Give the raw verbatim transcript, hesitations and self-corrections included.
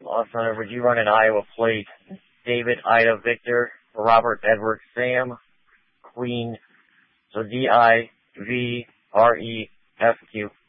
Lost Hunter, would you run an Iowa plate? David, Ida, Victor, Robert, Edward, Sam, Queen. So D I V R E F Q.